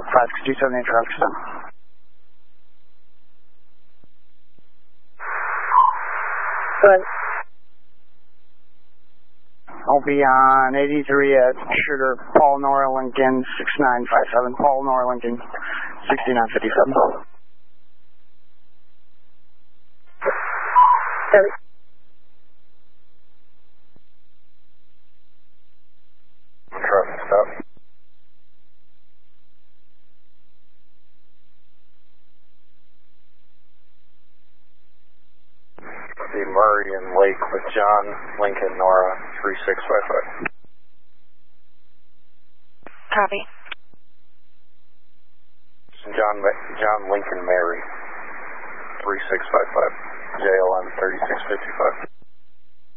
56278 traffic stop. Good. I'll be on 83 at Sugar, Paul Nora Lincoln 6957. Paul Nora Lincoln 6957. Traffic stop. The Murray and Lake with John Lincoln Nora 3655. Copy. John Lincoln Mary 3655. JLM 3655.